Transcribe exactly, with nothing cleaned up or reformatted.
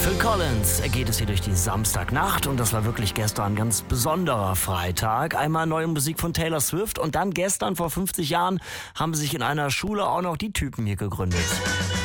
Phil Collins geht es hier durch die Samstagnacht und das war wirklich gestern ein ganz besonderer Freitag. Einmal neue Musik von Taylor Swift und dann gestern vor fünfzig Jahren haben sich in einer Schule auch noch die Typen hier gegründet.